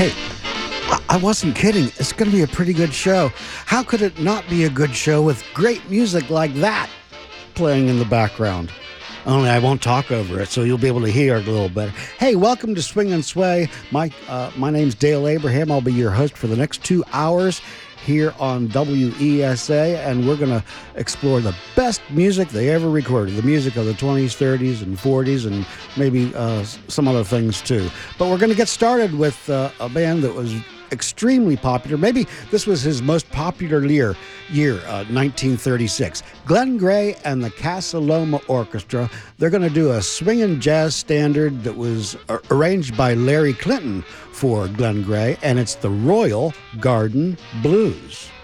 Hey, I wasn't kidding. It's going to be a pretty good show. How could it not be a good show with great music like that playing in the background? Only I won't talk over it, so you'll be able to hear it a little better. Hey, welcome to Swing and Sway. My name's Dale Abraham. I'll be your host for the next 2 hours here on WESA, and we're going to explore the best music they ever recorded, the music of the 20s, 30s, and 40s, and maybe some other things too. But we're going to get started with a band that was extremely popular. Maybe this was his most popular year, 1936. Glenn Gray and the Casa Loma Orchestra. They're going to do a swinging jazz standard that was arranged by Larry Clinton for Glenn Gray, and it's the Royal Garden Blues.